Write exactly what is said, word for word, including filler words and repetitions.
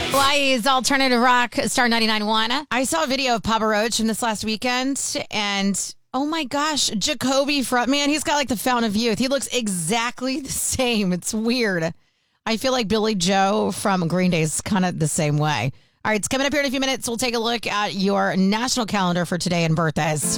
Hawaii's alternative rock, Star ninety-nine point one. I saw a video of Papa Roach from this last weekend, and oh my gosh, Jacoby frontman, he's got like the fountain of youth. He looks exactly the same. It's weird. I feel like Billy Joe from Green Day is kind of the same way. All right, it's coming up here in a few minutes. We'll take a look at your national calendar for today and birthdays.